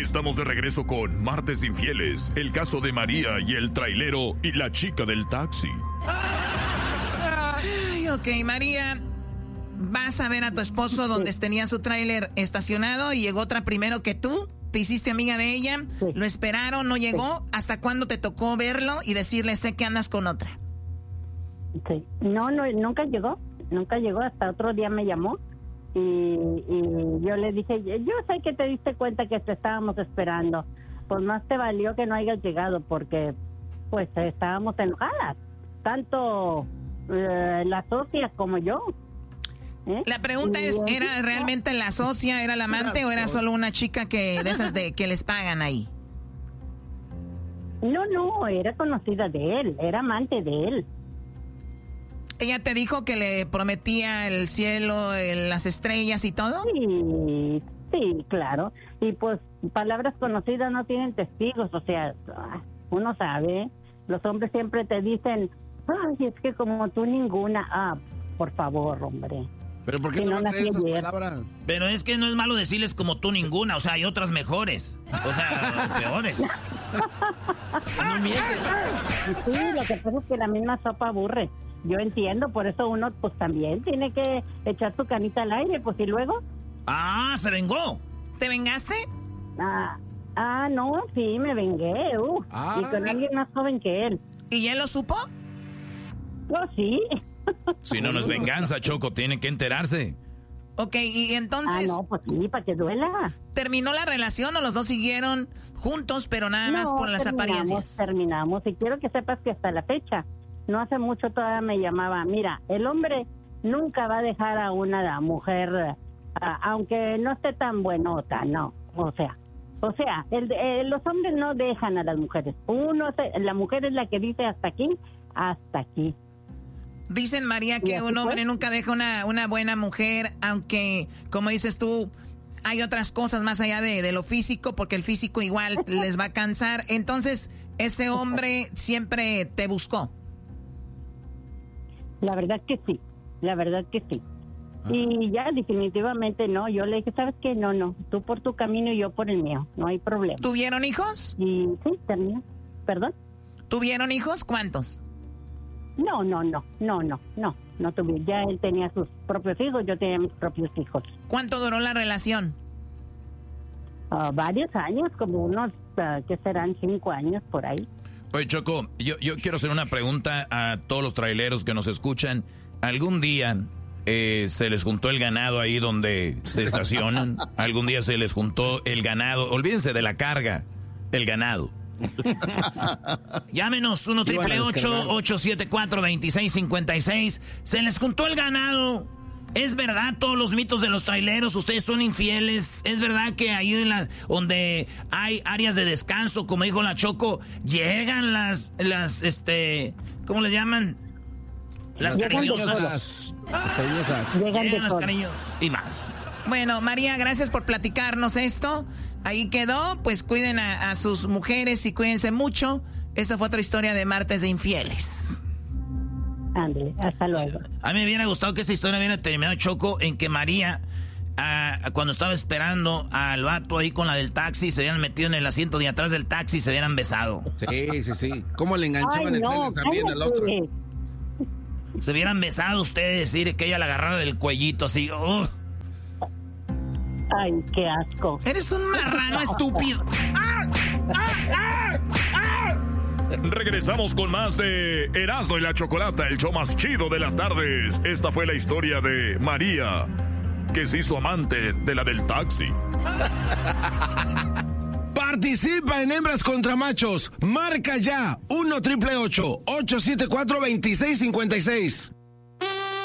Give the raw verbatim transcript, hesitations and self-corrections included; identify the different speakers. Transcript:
Speaker 1: Estamos de regreso con Martes de Infieles, el caso de María y el trailero y la chica del taxi.
Speaker 2: Ay, ok, María, vas a ver a tu esposo donde tenía su tráiler estacionado y llegó otra primero que tú. Te hiciste amiga de ella, sí. Lo esperaron, no llegó. Sí. ¿Hasta cuándo te tocó verlo y decirle, sé que andas con otra?
Speaker 3: Sí, no, no, nunca llegó, nunca llegó, hasta otro día me llamó y, y yo le dije, yo sé que te diste cuenta que te estábamos esperando, pues más te valió que no hayas llegado porque pues estábamos enojadas, tanto eh, la socia como yo. ¿Eh?
Speaker 2: La pregunta es, ¿era realmente la socia, era la amante o era solo una chica que de esas de que les pagan ahí?
Speaker 3: No, no, era conocida de él, era amante de él.
Speaker 2: ¿Ella te dijo que le prometía el cielo, el, las estrellas y todo?
Speaker 3: Sí, sí, claro. Y pues palabras conocidas no tienen testigos, o sea, uno sabe. Los hombres siempre te dicen, ay, es que como tú ninguna. Ah, por favor, hombre.
Speaker 4: ¿Pero por qué no, no crees esas palabras?
Speaker 5: Pero es que no es malo decirles como tú ninguna, o sea, hay otras mejores. O sea, peores.
Speaker 3: No mientes. Sí, lo que pasa es que la misma sopa aburre. Yo entiendo, por eso uno pues también tiene que echar su canita al aire, pues y luego.
Speaker 5: Ah, se vengó.
Speaker 2: ¿Te vengaste?
Speaker 3: Ah, ah no, sí, me vengué. Uh, ah. Y con alguien más joven que él.
Speaker 2: ¿Y él lo supo?
Speaker 3: Pues sí.
Speaker 5: Si no, no es venganza, Choco, tiene que enterarse.
Speaker 2: Ok, y entonces...
Speaker 3: Ah, no, pues sí, para que duela.
Speaker 2: ¿Terminó la relación o los dos siguieron juntos, pero nada más
Speaker 3: no,
Speaker 2: por las apariencias?
Speaker 3: Terminamos, y quiero que sepas que hasta la fecha, no hace mucho todavía me llamaba, mira, el hombre nunca va a dejar a una mujer, a, aunque no esté tan buenota, no, o sea... O sea, el, el, los hombres no dejan a las mujeres. Uno, la mujer es la que dice hasta aquí, hasta aquí.
Speaker 2: Dicen, María, que un hombre nunca deja una, una buena mujer, aunque, como dices tú, hay otras cosas más allá de, de lo físico, porque el físico igual les va a cansar. Entonces, ese hombre siempre te buscó.
Speaker 3: La verdad que sí, la verdad que sí. Ah. Y ya definitivamente no, yo le dije, ¿sabes qué? No, no, tú por tu camino y yo por el mío, no hay problema.
Speaker 2: ¿Tuvieron hijos?
Speaker 3: Y sí, terminó. ¿Perdón?
Speaker 2: ¿Tuvieron hijos? ¿Cuántos?
Speaker 3: No, no, no, no, no, no, no tuve. Ya él tenía sus propios hijos, yo tenía mis propios hijos.
Speaker 2: ¿Cuánto duró la relación?
Speaker 3: Uh, varios años, como unos, uh, ¿qué serán? Cinco años por ahí.
Speaker 5: Oye, Choco, yo, yo quiero hacer una pregunta a todos los traileros que nos escuchan. ¿Algún día eh, se les juntó el ganado ahí donde se estacionan? ¿Algún día se les juntó el ganado? Olvídense de la carga, el ganado. Llámenos uno triple ocho, ocho siete cuatro, dos seis cinco seis. Se les juntó el ganado. Es verdad, todos los mitos de los traileros, ustedes son infieles. Es verdad que ahí en las, donde hay áreas de descanso, como dijo la Choco, llegan las, las, este, ¿cómo le llaman? Las cariñosas.
Speaker 4: Las cariñosas.
Speaker 5: Llegan las cariñosas y más.
Speaker 2: Bueno, María, gracias por platicarnos esto. Ahí quedó, pues cuiden a, a sus mujeres y cuídense mucho. Esta fue otra historia de Martes de Infieles.
Speaker 3: Ándale, hasta luego.
Speaker 5: A mí me hubiera gustado que esta historia hubiera terminado, Choco, en que María, uh, cuando estaba esperando al vato ahí con la del taxi, se hubieran metido en el asiento de atrás del taxi y se hubieran besado.
Speaker 4: Sí, sí, sí. ¿Cómo le enganchaban el
Speaker 3: no,
Speaker 4: también al otro?
Speaker 5: Se hubieran besado ustedes, decir que ella la agarrara del cuellito así. Uh.
Speaker 3: Ay, qué asco.
Speaker 2: Eres un marrano estúpido. ¡Ah! ¡Ah! ¡Ah!
Speaker 1: ¡Ah! Regresamos con más de Erasmo y la Chocolata, el show más chido de las tardes. Esta fue la historia de María, que se hizo amante de la del taxi.
Speaker 4: Participa en Hembras contra Machos. Marca ya uno triple ocho, ocho siete cuatro, dos seis cinco seis.